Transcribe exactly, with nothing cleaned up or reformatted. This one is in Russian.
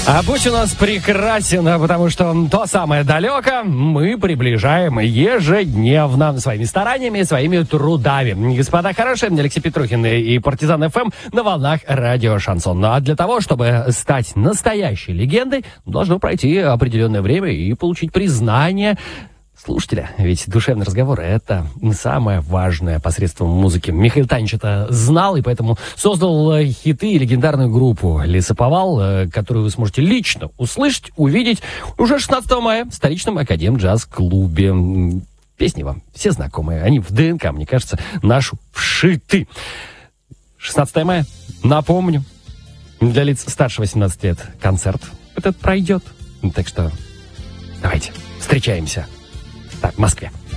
А путь у нас прекрасен, потому что то самое далеко мы приближаем ежедневно своими стараниями, своими трудами. Господа хорошие, Алексей Петрухин и Партизан эф эм на волнах радио Шансон. Ну а для того, чтобы стать настоящей легендой, должно пройти определенное время и получить признание слушателя. Ведь душевный разговор — это самое важное посредством музыки. Михаил Танич это знал, и поэтому создал хиты и легендарную группу «Лесоповал», которую вы сможете лично услышать, увидеть уже шестнадцатого мая в столичном Академ-джаз-клубе. Песни вам все знакомые, они в ДНК, мне кажется, нашу вшиты. шестнадцатого мая, напомню, для лиц старше восемнадцати лет концерт этот пройдет. Так что давайте встречаемся. Так, в Москве.